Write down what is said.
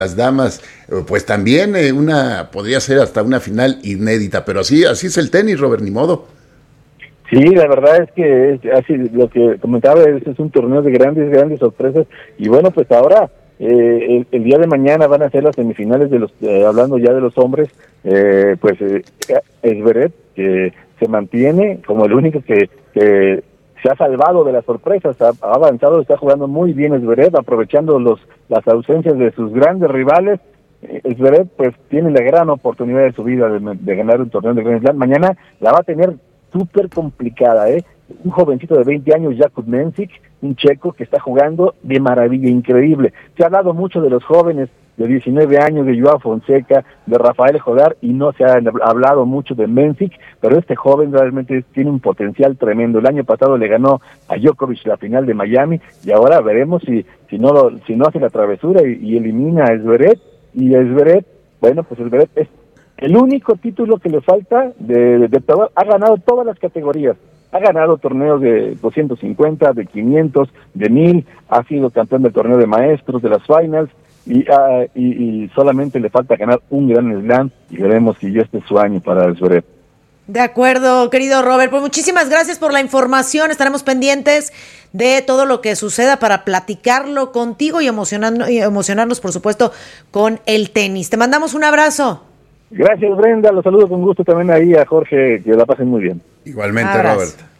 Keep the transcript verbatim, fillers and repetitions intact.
las damas, pues también eh, una podría ser hasta una final inédita, pero así así es el tenis, Robert, ni modo. Sí, la verdad es que es así lo que comentaba, es, es un torneo de grandes, grandes sorpresas, y bueno, pues ahora eh, el, el día de mañana van a ser las semifinales de los, eh, hablando ya de los hombres, eh, pues eh, Zverev, que se mantiene como el único que, que se ha salvado de las sorpresas, ha, ha avanzado, está jugando muy bien Zverev, aprovechando los las ausencias de sus grandes rivales. eh, Zverev pues tiene la gran oportunidad de su vida de, de ganar un torneo de Grand Slam. Mañana la va a tener súper complicada, ¿eh? Un jovencito de veinte años, Jakub Mensik, un checo que está jugando de maravilla, increíble. Se ha hablado mucho de los jóvenes de diecinueve años, de Joao Fonseca, de Rafael Jodar, y no se ha hablado mucho de Mensik, pero este joven realmente tiene un potencial tremendo. El año pasado le ganó a Djokovic la final de Miami, y ahora veremos si si no lo, si no hace la travesura y, y elimina a Zverev, y a Zverev, bueno, pues Zverev es el único título que le falta de, de, de ha ganado todas las categorías. Ha ganado torneos de doscientos cincuenta, de quinientos, de mil, ha sido campeón del torneo de maestros, de las finals, y, uh, y, y solamente le falta ganar un gran slam, y veremos si ya este es su año para Zverev. De acuerdo, querido Robert, pues muchísimas gracias por la información, estaremos pendientes de todo lo que suceda para platicarlo contigo y, emocionando, y emocionarnos, por supuesto, con el tenis. Te mandamos un abrazo. Gracias, Brenda, los saludo con gusto también ahí a Jorge, que la pasen muy bien. Igualmente, Robert.